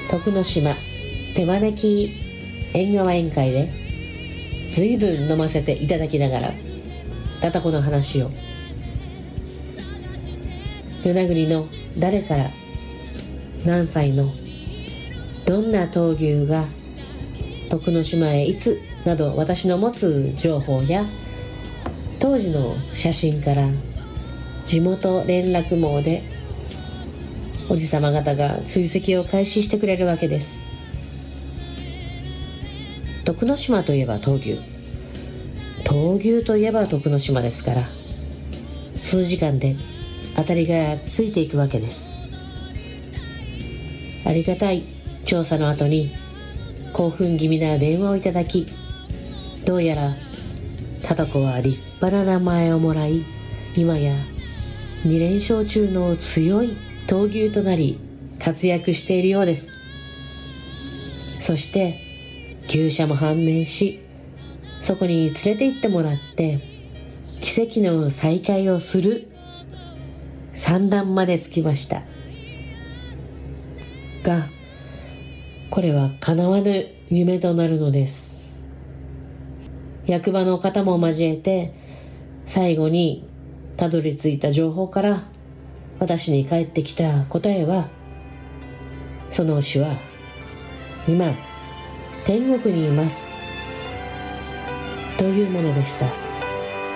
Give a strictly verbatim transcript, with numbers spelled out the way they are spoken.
徳之島手招き縁側宴会で随分飲ませていただきながらタタコの話を、与那国の誰から何歳のどんな闘牛が徳之島へいつなど、私の持つ情報や当時の写真から地元連絡網でおじさま方が追跡を開始してくれるわけです。徳之島といえば闘牛、闘牛といえば徳之島ですから、数時間で当たりがついていくわけです。ありがたい調査の後に興奮気味な電話をいただき、どうやらタタコは立派な名前をもらい、今やに連勝中の強い闘牛となり活躍しているようです。そして牛舎も判明し、そこに連れて行ってもらって奇跡の再会をする算段までつきましたが、これは叶わぬ夢となるのです。役場の方も交えて最後にたどり着いた情報から私に返ってきた答えは、その牛は今天国にいますというものでした。